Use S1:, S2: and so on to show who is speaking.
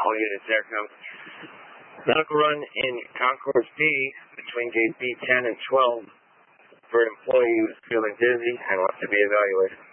S1: All units aircom. Medical run in Concourse B between gate B10 and 12 for an employee who is feeling dizzy and wants to be evaluated.